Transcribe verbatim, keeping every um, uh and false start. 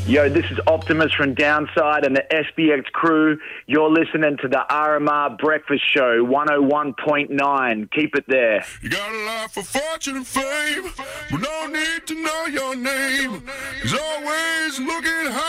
Yo, this is Optimus from Downside and the S B X crew. You're listening to the R M R Breakfast Show, one oh one point nine. Keep it there. You got a lot for fortune and fame, but no need to know your name. He's always looking high.